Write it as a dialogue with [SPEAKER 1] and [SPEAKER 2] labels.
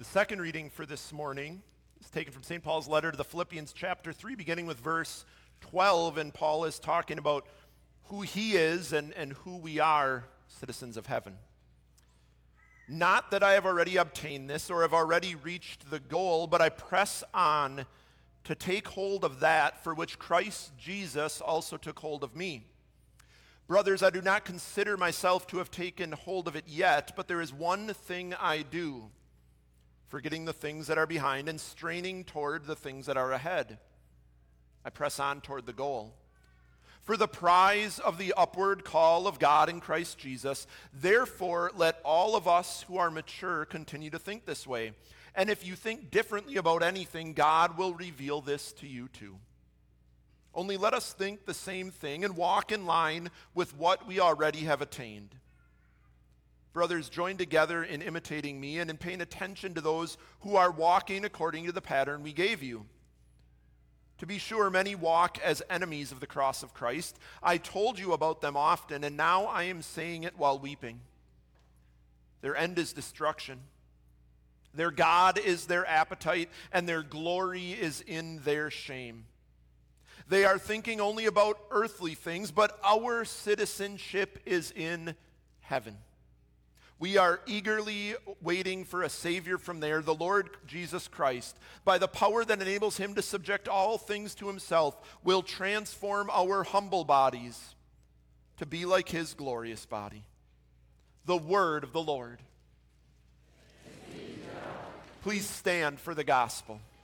[SPEAKER 1] The second reading for this morning is taken from St. Paul's letter to the Philippians chapter 3, beginning with verse 12, and Paul is talking about who he is and who we are, citizens of heaven. Not that I have already obtained this or have already reached the goal, but I press on to take hold of that for which Christ Jesus also took hold of me. Brothers, I do not consider myself to have taken hold of it yet, but there is one thing I do, forgetting the things that are behind and straining toward the things that are ahead. I press on toward the goal. For the prize of the upward call of God in Christ Jesus, therefore let all of us who are mature continue to think this way. And if you think differently about anything, God will reveal this to you too. Only let us think the same thing and walk in line with what we already have attained. Brothers, join together in imitating me and in paying attention to those who are walking according to the pattern we gave you. To be sure, many walk as enemies of the cross of Christ. I told you about them often, and now I am saying it while weeping. Their end is destruction. Their God is their appetite, and their glory is in their shame. They are thinking only about earthly things, but our citizenship is in heaven. We are eagerly waiting for a Savior from there, the Lord Jesus Christ. By the power that enables him to subject all things to himself, will transform our humble bodies to be like his glorious body. The word of the Lord. Please stand for the gospel.